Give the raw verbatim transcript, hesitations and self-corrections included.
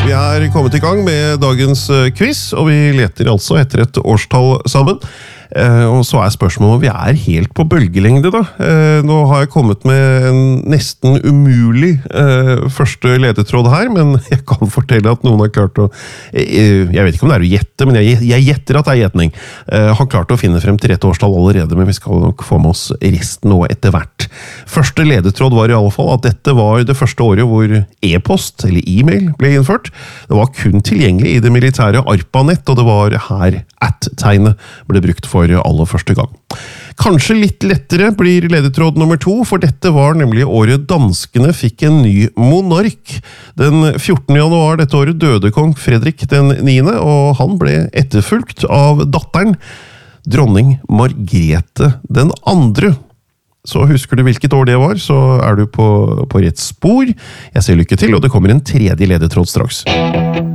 Vi er kommet i gang med dagens quiz, og vi leter altså etter et årstall sammen. Eh, og så er spørsmålet om vi er helt på bølgelengde da. Eh, nå har jeg kommet med en nesten umulig eh, første ledetråd her, men jeg kan fortelle at noen har klart å, eh, jeg vet ikke om det er å gjette, men jeg, jeg gjetter at det er gjetning, eh, har klart å finne frem til rett årstall allerede, men vi skal nok få med oss resten nå etter hvert. Første ledetråd var i alle fall at dette var det første året hvor e-post, eller e-mail, ble innført. Det var kun tilgjengelig i det militære ARPANET, og det var her at-tegnet ble brukt for aller første gang. Kanskje litt lettere blir ledetråd nummer to, for dette var nemlig året danskene fikk en ny monark. Den fjortende januar dette året døde kong Fredrik den niende, og han ble etterfulgt av datteren, dronning Margrethe den andre. Så husker du hvilket år det var, så er du på, på rett spor. Jeg sier lykke til, og det kommer en tredje ledetråd straks.